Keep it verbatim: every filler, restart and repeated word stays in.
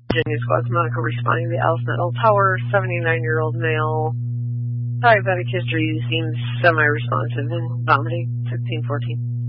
Virginia Squads, Monica responding to Alice Nettle Tower, seventy-nine-year-old male. Diabetic history seems semi-responsive and vomiting, sixteen fourteen.